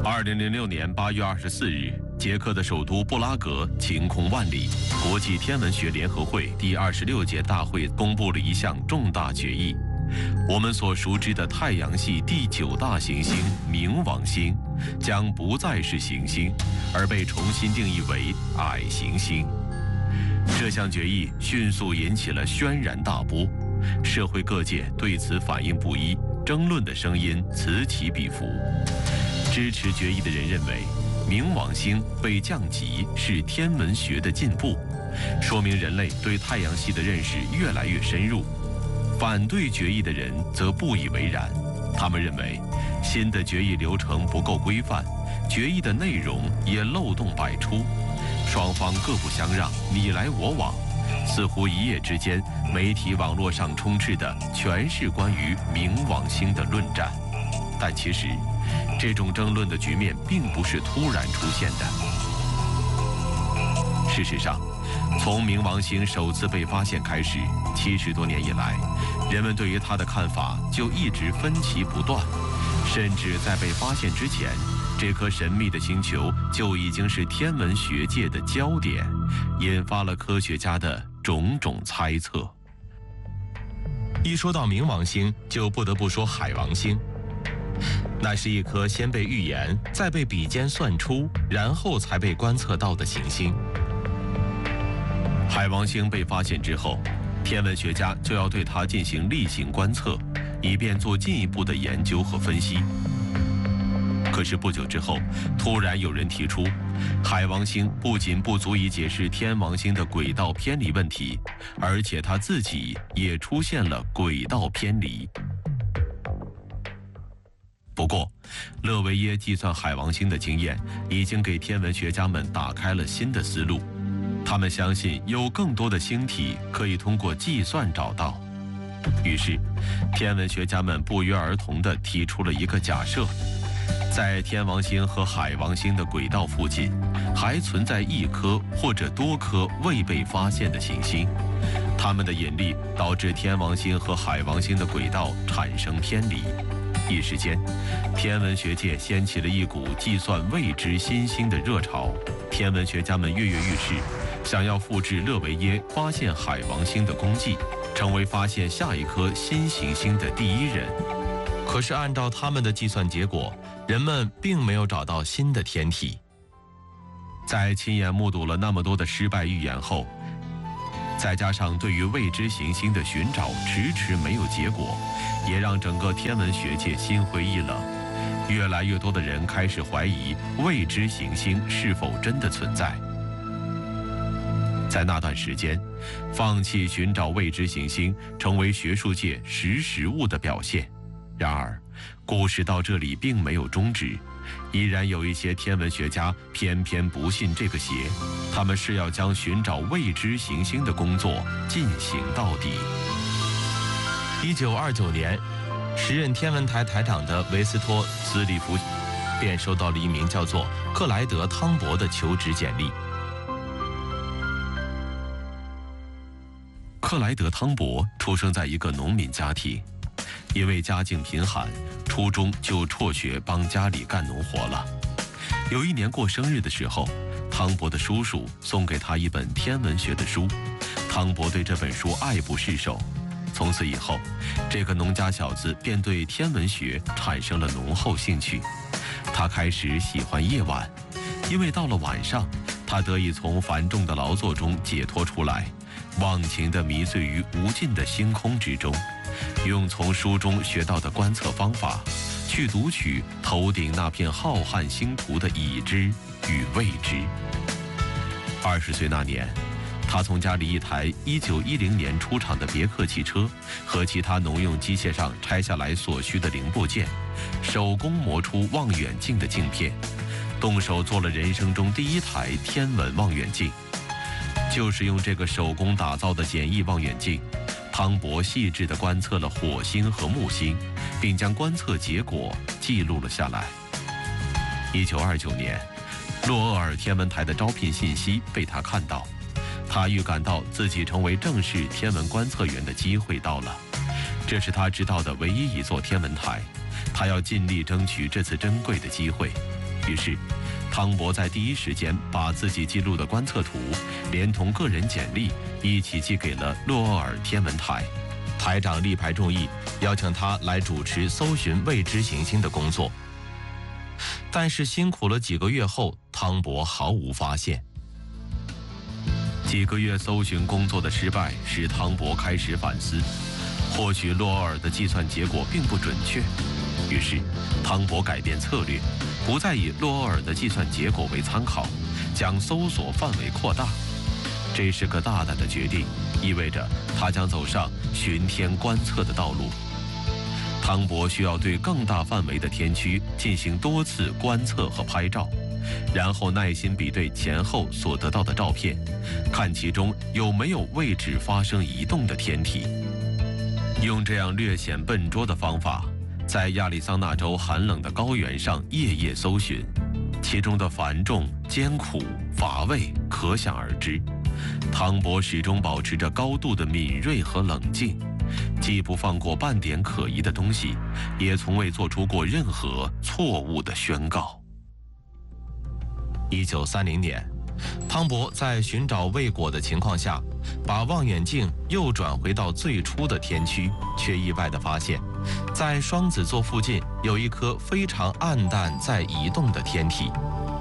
2006年8月24日，捷克的首都布拉格晴空万里，国际天文学联合会第26届大会公布了一项重大决议：我们所熟知的太阳系第9大行星冥王星将不再是行星，而被重新定义为矮行星。这项决议迅速引起了轩然大波，社会各界对此反应不一，争论的声音此起彼伏。支持决议的人认为，冥王星被降级是天文学的进步，说明人类对太阳系的认识越来越深入。反对决议的人则不以为然，他们认为新的决议流程不够规范，决议的内容也漏洞百出，双方各不相让，你来我往，似乎一夜之间，媒体网络上充斥的全是关于冥王星的论战。但其实，这种争论的局面并不是突然出现的。事实上，从冥王星首次被发现开始，70多年以来，人们对于它的看法就一直分歧不断，甚至在被发现之前，这颗神秘的星球就已经是天文学界的焦点，引发了科学家的种种猜测。一说到冥王星，就不得不说海王星。那是一颗先被预言，再被比肩算出，然后才被观测到的行星。海王星被发现之后，天文学家就要对它进行例行观测，以便做进一步的研究和分析。可是不久之后，突然有人提出，海王星不仅不足以解释天王星的轨道偏离问题，而且它自己也出现了轨道偏离。不过，勒维耶计算海王星的经验已经给天文学家们打开了新的思路。他们相信有更多的星体可以通过计算找到。于是，天文学家们不约而同地提出了一个假设：在天王星和海王星的轨道附近，还存在一颗或者多颗未被发现的行星，它们的引力导致天王星和海王星的轨道产生偏离。一时间，天文学界掀起了一股计算未知新星的热潮。天文学家们跃跃欲试，想要复制勒维耶发现海王星的功绩，成为发现下一颗新行星的第一人。可是按照他们的计算结果，人们并没有找到新的天体。在亲眼目睹了那么多的失败预言后，再加上对于未知行星的寻找迟迟没有结果，也让整个天文学界心灰意冷。越来越多的人开始怀疑未知行星是否真的存在。在那段时间，放弃寻找未知行星成为学术界识时务的表现。然而，故事到这里并没有终止，依然有一些天文学家偏偏不信这个邪，他们是要将寻找未知行星的工作进行到底。1929年，时任天文台台长的维斯托斯里夫便收到了一名叫做克莱德·汤博的求职简历。克莱德·汤博出生在一个农民家庭，因为家境贫寒，初中就辍学帮家里干农活了。有一年过生日的时候，汤博的叔叔送给他一本天文学的书，汤博对这本书爱不释手。从此以后，这个农家小子便对天文学产生了浓厚兴趣。他开始喜欢夜晚，因为到了晚上，他得以从繁重的劳作中解脱出来，忘情地迷醉于无尽的星空之中，用从书中学到的观测方法，去读取头顶那片浩瀚星图的已知与未知。20岁那年，他从家里一台1910年出厂的别克汽车和其他农用机械上拆下来所需的零部件，手工磨出望远镜的镜片，动手做了人生中第一台天文望远镜。就是用这个手工打造的简易望远镜，汤博细致地观测了火星和木星，并将观测结果记录了下来。1929年，洛厄尔天文台的招聘信息被他看到，他预感到自己成为正式天文观测员的机会到了。这是他知道的唯一一座天文台，他要尽力争取这次珍贵的机会。 于是，汤博在第一时间把自己记录的观测图，连同个人简历一起寄给了洛厄尔天文台。台长力排众议，邀请他来主持搜寻未知行星的工作。但是辛苦了几个月后，汤博毫无发现。几个月搜寻工作的失败使汤博开始反思，或许洛厄尔的计算结果并不准确。于是，汤博改变策略，不再以洛厄尔的计算结果为参考，将搜索范围扩大。这是个大胆的决定，意味着他将走上巡天观测的道路。汤博需要对更大范围的天区进行多次观测和拍照，然后耐心比对前后所得到的照片，看其中有没有位置发生移动的天体。用这样略显笨拙的方法，在亚利桑那州寒冷的高原上夜夜搜寻，其中的繁重、艰苦、乏味可想而知。汤博始终保持着高度的敏锐和冷静，既不放过半点可疑的东西，也从未做出过任何错误的宣告。1930年，汤博在寻找未果的情况下，把望远镜又转回到最初的天区，却意外地发现，在双子座附近有一颗非常暗淡在移动的天体。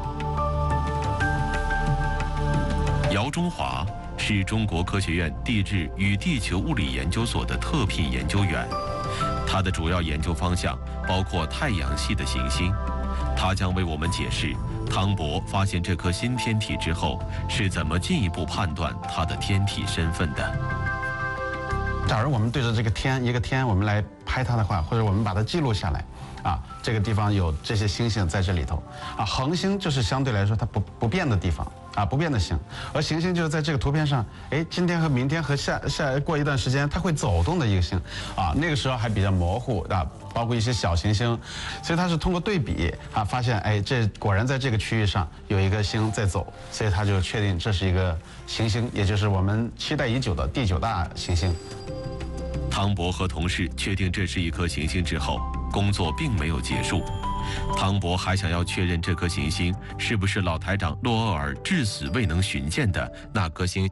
姚中华是中国科学院地质与地球物理研究所的特聘研究员，他的主要研究方向包括太阳系的行星。他将为我们解释汤博发现这颗新天体之后是怎么进一步判断它的天体身份的。 假如我们对着这个天，一个天，我们来拍它的话，或者我们把它记录下来，这个地方有这些星星在这里头，恒星就是相对来说它不变的地方，不变的星，而行星就是在这个图片上，今天和明天和下过一段时间它会走动的一个星，那个时候还比较模糊，包括一些小行星，所以它是通过对比发现，这果然在这个区域上有一个星在走，所以他就确定这是一个行星，也就是我们期待已久的第9大行星。 汤博和同事确定这是一颗行星之后，工作并没有结束。汤博还想要确认这颗行星是不是老台长洛厄尔至死未能寻见的那颗星。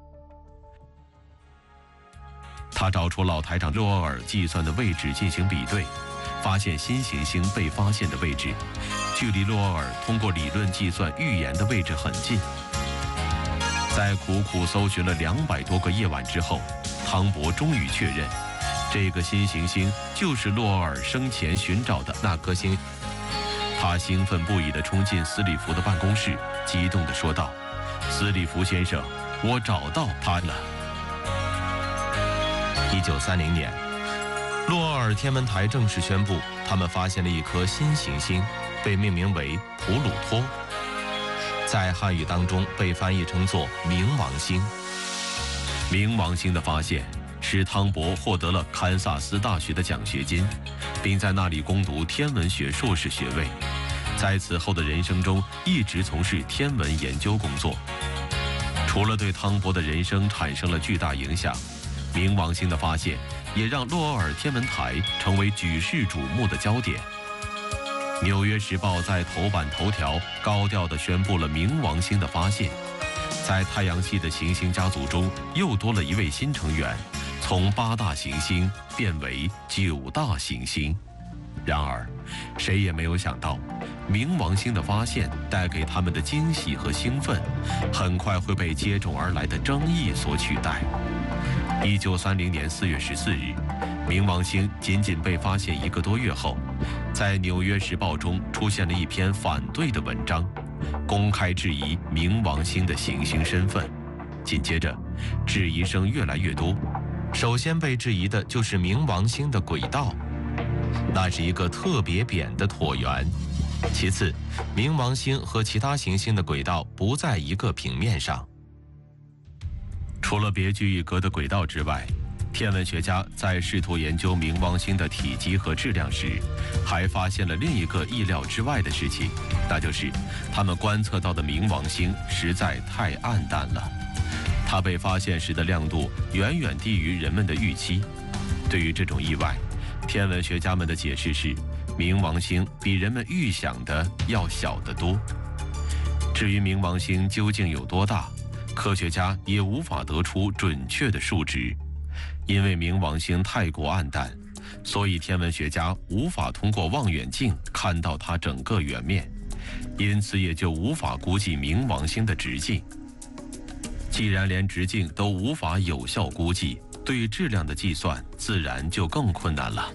他找出老台长洛厄尔计算的位置进行比对，发现新行星被发现的位置距离洛厄尔通过理论计算预言的位置很近。在苦苦搜寻了200多个夜晚之后，汤博终于确认，这个新行星就是洛厄尔生前寻找的那颗星。他兴奋不已地冲进斯里弗的办公室，激动地说道：“斯里弗先生，我找到他了。”1930年，洛厄尔天文台正式宣布，他们发现了一颗新行星，被命名为普鲁托，在汉语当中被翻译成作冥王星。冥王星的发现使汤博获得了堪萨斯大学的奖学金，并在那里攻读天文学硕士学位。在此后的人生中，一直从事天文研究工作。除了对汤博的人生产生了巨大影响，冥王星的发现也让洛厄尔天文台成为举世瞩目的焦点。《纽约时报》在头版头条高调地宣布了冥王星的发现，在太阳系的行星家族中又多了一位新成员，从8大行星变为9大行星。然而，谁也没有想到，冥王星的发现带给他们的惊喜和兴奋，很快会被接踵而来的争议所取代。1930年4月14日，冥王星仅仅被发现1个多月后，在《纽约时报》中出现了一篇反对的文章，公开质疑冥王星的行星身份。紧接着，质疑声越来越多。首先被质疑的就是冥王星的轨道，那是一个特别扁的椭圆。其次，冥王星和其他行星的轨道不在一个平面上。除了别具一格的轨道之外，天文学家在试图研究冥王星的体积和质量时，还发现了另一个意料之外的事情，那就是他们观测到的冥王星实在太暗淡了。它被发现时的亮度远远低于人们的预期。对于这种意外，天文学家们的解释是， 冥王星比人们预想的要小得多。至于冥王星究竟有多大，科学家也无法得出准确的数值，因为冥王星太过暗淡，所以天文学家无法通过望远镜看到它整个圆面，因此也就无法估计冥王星的直径。既然连直径都无法有效估计，对质量的计算自然就更困难了。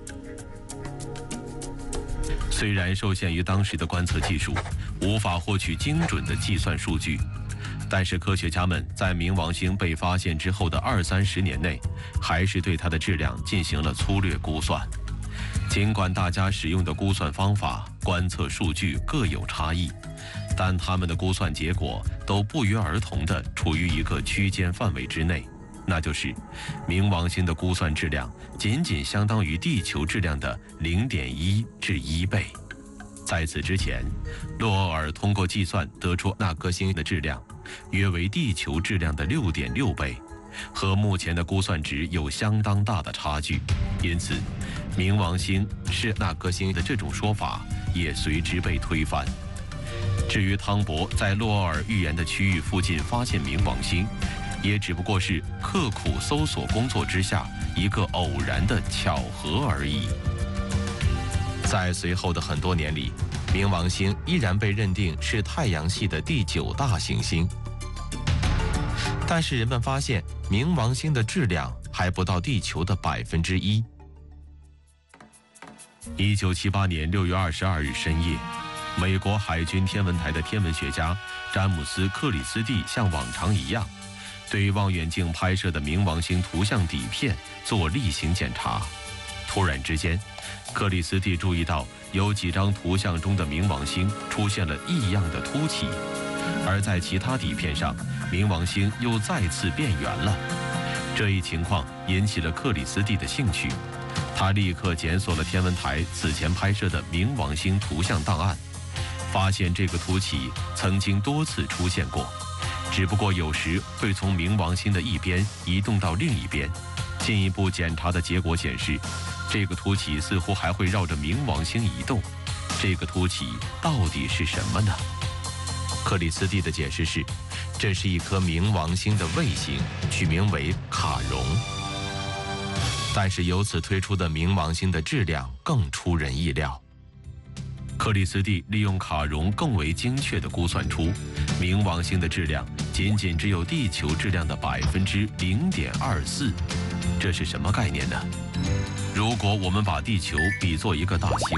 虽然受限于当时的观测技术，无法获取精准的计算数据，但是科学家们在冥王星被发现之后的20-30年内，还是对它的质量进行了粗略估算。尽管大家使用的估算方法、观测数据各有差异，但他们的估算结果都不约而同地处于一个区间范围之内，那就是冥王星的估算质量仅仅相当于地球质量的0.1至1倍。在此之前，洛厄尔通过计算得出那颗星的质量约为地球质量的6.6倍，和目前的估算值有相当大的差距，因此冥王星是那颗星的这种说法也随之被推翻。至于汤博在洛厄尔预言的区域附近发现冥王星，也只不过是刻苦搜索工作之下一个偶然的巧合而已。在随后的很多年里，冥王星依然被认定是太阳系的第9大行星。但是人们发现，冥王星的质量还不到地球的1%。1978年6月22日深夜，美国海军天文台的天文学家詹姆斯·克里斯蒂像往常一样，对望远镜拍摄的冥王星图像底片做例行检查。突然之间，克里斯蒂注意到有几张图像中的冥王星出现了异样的凸起，而在其他底片上，冥王星又再次变圆了。这一情况引起了克里斯蒂的兴趣，他立刻检索了天文台此前拍摄的冥王星图像档案，发现这个凸起曾经多次出现过，只不过有时会从冥王星的一边移动到另一边。进一步检查的结果显示，这个凸起似乎还会绕着冥王星移动。这个凸起到底是什么呢？克里斯蒂的解释是，这是一颗冥王星的卫星，取名为卡戎。但是由此推出的冥王星的质量更出人意料。克里斯蒂利用卡戎更为精确地估算出，冥王星的质量仅仅只有地球质量的0.24%。这是什么概念呢？如果我们把地球比作一个大西